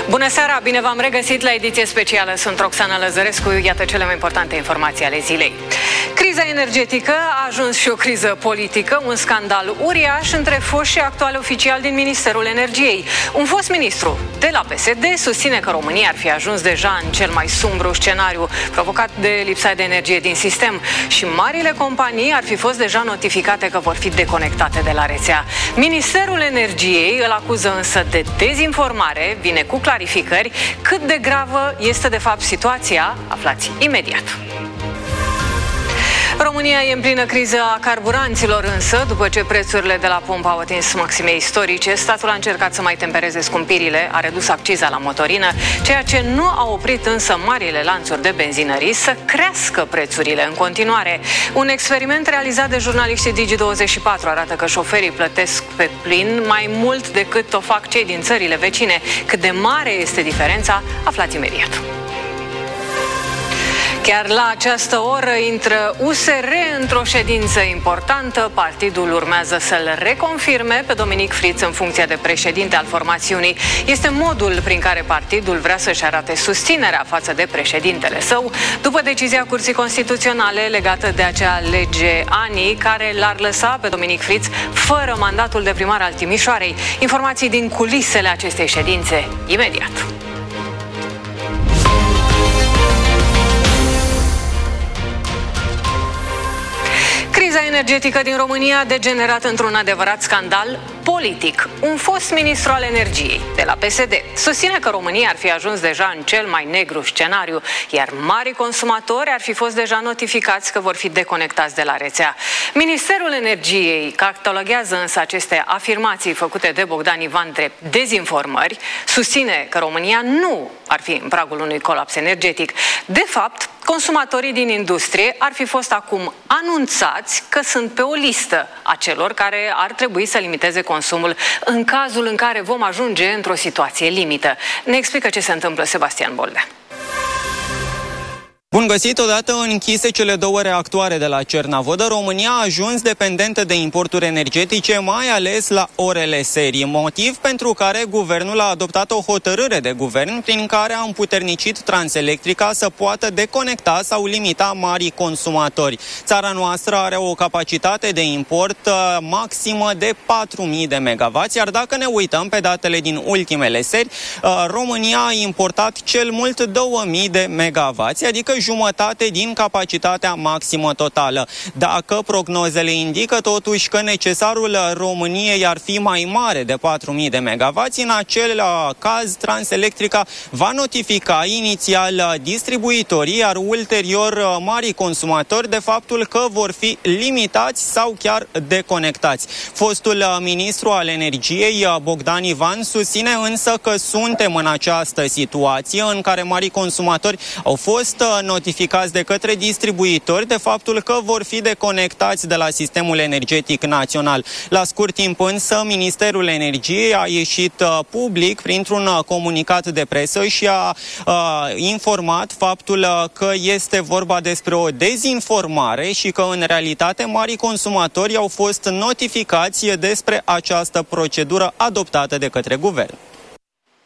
Bună seara, bine v-am regăsit la ediție specială. Sunt Roxana Lăzărescu, iată cele mai importante informații ale zilei. Criza energetică a ajuns și o criză politică, un scandal uriaș între foști și actuali oficiali din Ministerul Energiei. Un fost ministru de la PSD susține că România ar fi ajuns deja în cel mai sumbru scenariu provocat de lipsa de energie din sistem și marile companii ar fi fost deja notificate că vor fi deconectate de la rețea. Ministerul Energiei îl acuză însă de dezinformare, vine cu clarificări. Cât de gravă este de fapt situația, aflați imediat. România e în plină criză a carburanților, însă, după ce prețurile de la pompă au atins maxime istorice, statul a încercat să mai tempereze scumpirile, a redus acciza la motorină, ceea ce nu a oprit însă marile lanțuri de benzinării să crească prețurile în continuare. Un experiment realizat de jurnaliștii Digi24 arată că șoferii plătesc pe plin mai mult decât o fac cei din țările vecine. Cât de mare este diferența, aflați imediat. Chiar la această oră intră USR într-o ședință importantă. Partidul urmează să-l reconfirme pe Dominic Friț în funcție de președinte al formațiunii. Este modul prin care partidul vrea să-și arate susținerea față de președintele său, după decizia Curții Constituționale legată de acea lege ANI care l-ar lăsa pe Dominic Friț fără mandatul de primar al Timișoarei. Informații din culisele acestei ședințe, imediat. Criza energetică din România a degenerat într-un adevărat scandal politic. Un fost ministru al energiei de la PSD susține că România ar fi ajuns deja în cel mai negru scenariu, iar marii consumatori ar fi fost deja notificați că vor fi deconectați de la rețea. Ministerul Energiei cataloguează însă aceste afirmații făcute de Bogdan Ivan drept dezinformări, susține că România nu ar fi în pragul unui colaps energetic. De fapt, consumatorii din industrie ar fi fost acum anunțați că sunt pe o listă a celor care ar trebui să limiteze consumul în cazul în care vom ajunge într-o situație limită. Ne explică ce se întâmplă Sebastian Boldea. Bun găsit! Odată închise cele două reactoare de la Cernavodă, România a ajuns dependentă de importuri energetice, mai ales la orele serii, motiv pentru care guvernul a adoptat o hotărâre de guvern prin care a împuternicit Transelectrica să poată deconecta sau limita marii consumatori. Țara noastră are o capacitate de import maximă de 4.000 de megawatts, iar dacă ne uităm pe datele din ultimele seri, România a importat cel mult 2.000 de megawatts, adică jumătate din capacitatea maximă totală. Dacă prognozele indică totuși că necesarul României ar fi mai mare de 4.000 de megawatts, în acel caz Transelectrica va notifica inițial distribuitorii, iar ulterior marii consumatori de faptul că vor fi limitați sau chiar deconectați. Fostul ministru al energiei, Bogdan Ivan, susține însă că suntem în această situație în care marii consumatori au fost notificați de către distribuitori de faptul că vor fi deconectați de la sistemul energetic național. La scurt timp însă, Ministerul Energiei a ieșit public printr-un comunicat de presă și a informat faptul că este vorba despre o dezinformare și că în realitate marii consumatori au fost notificați despre această procedură adoptată de către guvern.